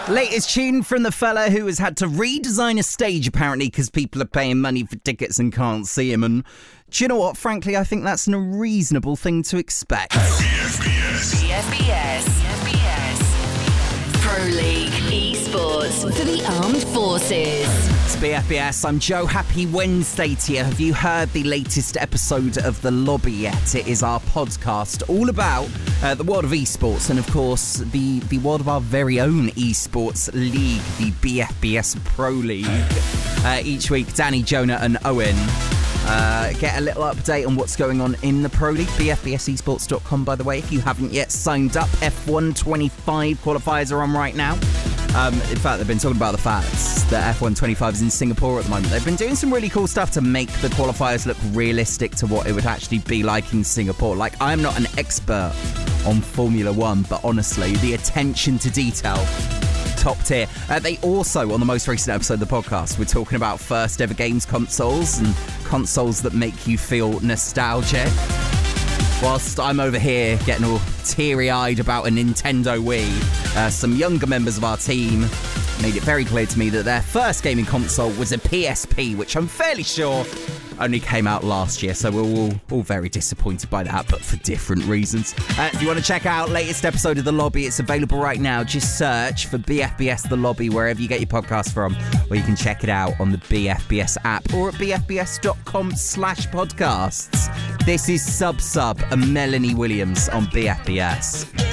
Latest tune from the fella who has had to redesign a stage, apparently, because people are paying money for tickets and can't see him. And do you know what? Frankly, I think that's a reasonable thing to expect. BFBS. Pro League Esports for the Armed Forces. It's BFBS. I'm Joe. Happy Wednesday to you. Have you heard the latest episode of The Lobby yet? It is our podcast all about the world of esports and, of course, the world of our very own esports league, the BFBS Pro League. Each week, Danny, Jonah and Owen get a little update on what's going on in the Pro League. BFBSesports.com, by the way, if you haven't yet signed up. F125 qualifiers are on right now. In fact, they've been talking about the facts that F125 is in Singapore at the moment. They've been doing some really cool stuff to make the qualifiers look realistic to what it would actually be like in Singapore. Like, I'm not an expert on Formula One, but honestly, the attention to detail, top tier. They also, on the most recent episode of the podcast, we're talking about first ever games consoles and consoles that make you feel nostalgic. Whilst I'm over here getting all teary-eyed about a Nintendo Wii, some younger members of our team made it very clear to me that their first gaming console was a PSP, which I'm fairly sure only came out last year, so we're all very disappointed by that, but for different reasons. If you want to check out latest episode of The Lobby, it's available right now. Just search for BFBS The Lobby wherever you get your podcast from, or you can check it out on the BFBS app or at bfbs.com/podcasts. This is Sub and Melanie Williams on BFBS.